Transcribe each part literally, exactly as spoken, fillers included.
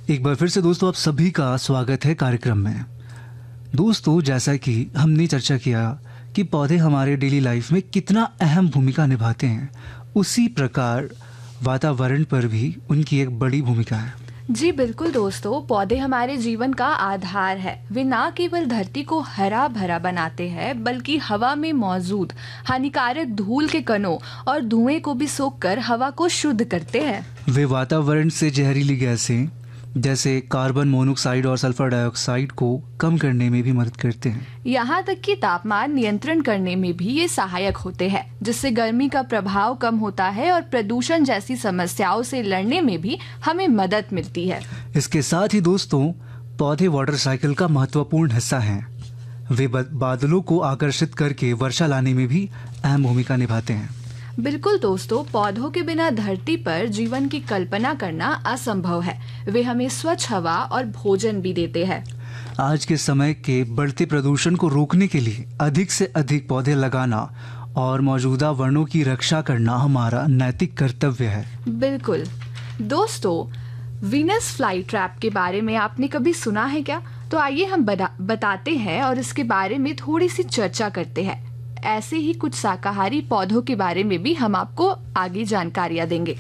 एक बार फिर से दोस्तों आप सभी का स्वागत है कार्यक्रम में। दोस्तों जैसा कि हमने चर्चा किया कि पौधे हमारे डेली लाइफ में कितना अहम भूमिका निभाते हैं, उसी प्रकार वातावरण पर भी उनकी एक बड़ी भूमिका है। जी बिल्कुल दोस्तों, पौधे हमारे जीवन का आधार है। वे न केवल धरती को हरा भरा बनाते हैं बल्कि हवा में मौजूद हानिकारक धूल के कणों और धुएं को भी सोखकर हवा को शुद्ध करते हैं। वे वातावरण से जहरीली गैसें जैसे कार्बन मोनोऑक्साइड और सल्फर डाइऑक्साइड को कम करने में भी मदद करते हैं। यहाँ तक कि तापमान नियंत्रण करने में भी ये सहायक होते हैं, जिससे गर्मी का प्रभाव कम होता है और प्रदूषण जैसी समस्याओं से लड़ने में भी हमें मदद मिलती है। इसके साथ ही दोस्तों पौधे वाटर साइकिल का महत्वपूर्ण हिस्सा हैं। वे बादलों को आकर्षित करके वर्षा लाने में भी अहम भूमिका निभाते हैं। बिल्कुल दोस्तों, पौधों के बिना धरती पर जीवन की कल्पना करना असंभव है। वे हमें स्वच्छ हवा और भोजन भी देते हैं। आज के समय के बढ़ते प्रदूषण को रोकने के लिए अधिक से अधिक पौधे लगाना और मौजूदा वनों की रक्षा करना हमारा नैतिक कर्तव्य है। बिल्कुल दोस्तों, वीनस फ्लाई ट्रैप के बारे में आपने कभी सुना है क्या? तो आइए हम बताते हैं और इसके बारे में थोड़ी सी चर्चा करते हैं। ऐसे ही कुछ शाकाहारी पौधों के बारे में भी हम आपको आगे जानकारियां देंगे।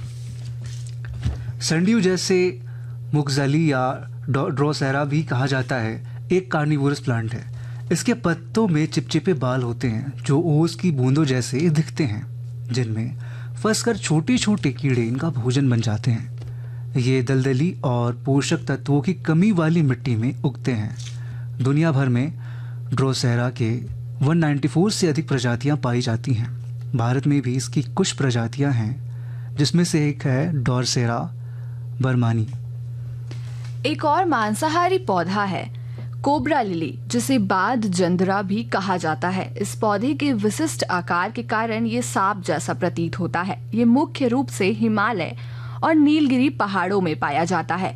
संडियो जैसे मुगजली या ड्रोसेरा भी कहा जाता है, एक कार्निवोरस प्लांट है। इसके पत्तों में चिपचिपे बाल होते हैं जो ओस की बूंदों जैसे दिखते हैं, जिनमें फंसकर छोटे छोटे कीड़े इनका भोजन बन जाते हैं। ये दलदली और पोषक तत्वों की कमी वाली मिट्टी में उगते हैं। दुनिया भर में ड्रोसेरा के एक सौ चौरानवे से अधिक प्रजातियां पाई जाती हैं। भारत में भी इसकी कुछ प्रजातियां हैं, जिसमें से एक है ड्रोसेरा बर्मानी। एक और मांसाहारी पौधा है कोबरा लिली, जिसे बाद जंदरा भी कहा जाता है। इस पौधे के विशिष्ट आकार के कारण ये सांप जैसा प्रतीत होता है। ये मुख्य रूप से हिमालय और नीलगिरी पहाड़ों में पाया जाता है।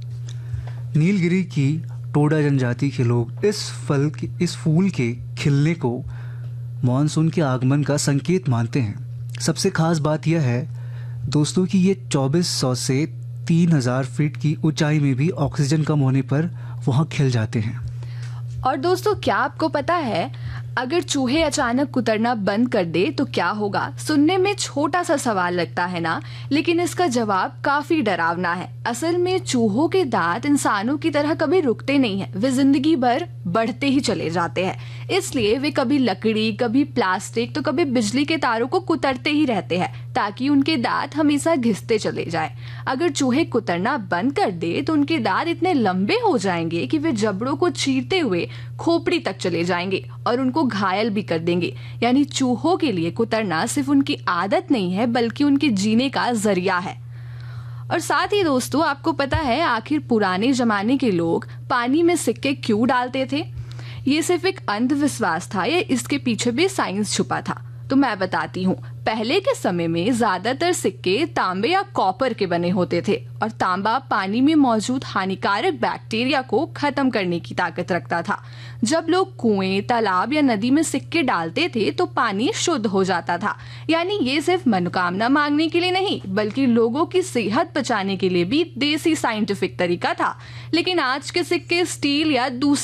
नीलगिरी की टोडा जनजाति के लोग इस फल के इस फूल के खिलने को मानसून के आगमन का संकेत मानते हैं। सबसे खास बात यह है दोस्तों कि ये चौबीस सौ से तीन हज़ार फीट की ऊंचाई में भी ऑक्सीजन कम होने पर वहां खिल जाते हैं। और दोस्तों क्या आपको पता है, अगर चूहे अचानक कुतरना बंद कर दे तो क्या होगा? सुनने में छोटा सा सवाल लगता है ना, लेकिन इसका जवाब काफी डरावना है। असल में चूहों के दांत इंसानों की तरह कभी रुकते नहीं है, वे जिंदगी भर बढ़ते ही चले जाते हैं। इसलिए वे कभी लकड़ी, कभी प्लास्टिक तो कभी बिजली के तारों को कुतरते ही रहते हैं, ताकि उनके दांत हमेशा घिसते चले जाएं। अगर चूहे कुतरना बंद कर दे तो उनके दांत इतने लंबे हो जाएंगे कि वे जबड़ों को चीरते हुए खोपड़ी तक चले जाएंगे और उनको घायल भी कर देंगे। यानी चूहों के लिए कुतरना सिर्फ उनकी आदत नहीं है, बल्कि उनके जीने का जरिया है। और साथ ही दोस्तों आपको पता है आखिर पुराने जमाने के लोग पानी में सिक्के क्यों डालते थे? ये सिर्फ एक अंधविश्वास था या इसके पीछे भी साइंस छुपा था? तो मैं बताती हूँ। पहले के समय में ज्यादातर सिक्के तांबे या कॉपर के बने होते थे और तांबा पानी में मौजूद हानिकारक बैक्टीरिया को खत्म करने की ताकत रखता था। जब लोग कुएं, तालाब या नदी में सिक्के डालते थे तो पानी शुद्ध हो जाता था। यानी ये सिर्फ मनोकामना मांगने के लिए नहीं, बल्कि लोगों की सेहत बचाने के लिए भी देसी साइंटिफिक तरीका था। लेकिन आज के सिक्के स्टील या दूसरे